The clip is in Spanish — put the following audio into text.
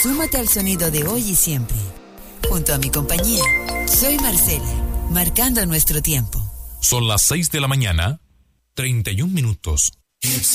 Súmate al sonido de hoy y siempre. Junto a mi compañía, soy Marcela, marcando nuestro tiempo. Son las 6 de la mañana, 31 minutos.